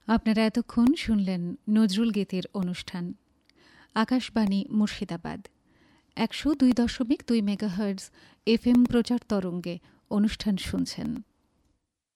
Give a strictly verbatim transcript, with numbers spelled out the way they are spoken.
আপনারা এতক্ষণ শুনলেন নজরুল গীতির অনুষ্ঠান। আকাশবাণী মুর্শিদাবাদ একশো দুই দশমিক দুই মেগাহার্টজ এফ এম প্রচার তরঙ্গে অনুষ্ঠান শুনছেন।